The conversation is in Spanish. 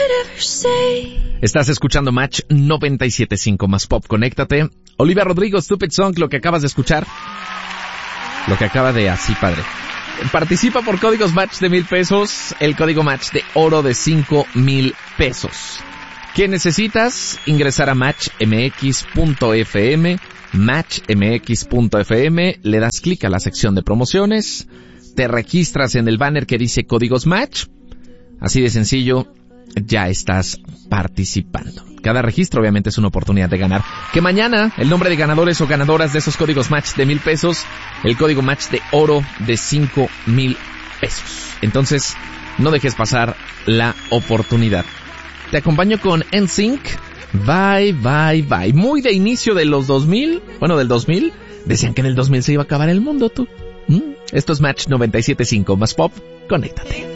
Estás escuchando Match 97.5 más Pop. Conéctate. Olivia Rodrigo, Stupid Song, lo que acabas de escuchar. Lo que acaba de así, padre. Participa por códigos Match de 1,000 pesos. El código Match de oro de 5,000 pesos. ¿Qué necesitas? Ingresar a matchmx.fm. Matchmx.fm. Le das clic a la sección de promociones. Te registras en el banner que dice códigos Match. Así de sencillo. Ya estás participando. Cada registro obviamente es una oportunidad de ganar. Que mañana el nombre de ganadores o ganadoras de esos códigos Match de 1,000 pesos, el código Match de oro de 5,000 pesos. Entonces, no dejes pasar la oportunidad. Te acompaño con NSYNC. Bye, bye, bye. Muy de inicio de los 2000. Bueno, del 2000. Decían que en el 2000 se iba a acabar el mundo, tú. Esto es Match 97.5 más Pop. Conéctate.